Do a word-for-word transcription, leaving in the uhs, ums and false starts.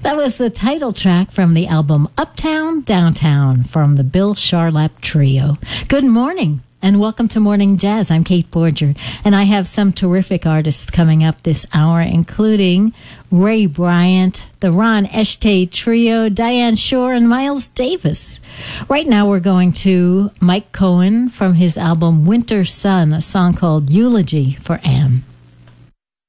That was the title track from the album Uptown, Downtown from the Bill Charlap Trio. Good morning and welcome to Morning Jazz. I'm Kate Borger, and I have some terrific artists coming up this hour, including Ray Bryant, the Ron Eshtay Trio, Diane Shore, and Miles Davis. Right now we're going to Mike Cohen from his album Winter Sun, a song called Eulogy for Anne.